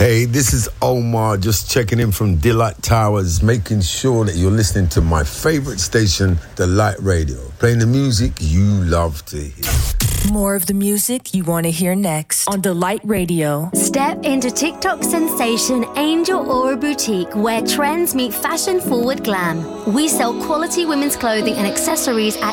Hey, this is Omar, just checking in from Delight Towers, making sure that you're listening to my favorite station, Delight Radio, playing the music you love to hear. More of the music you want to hear next on Delight Radio. Step into TikTok sensation Angel Aura Boutique, where trends meet fashion-forward glam. We sell quality women's clothing and accessories at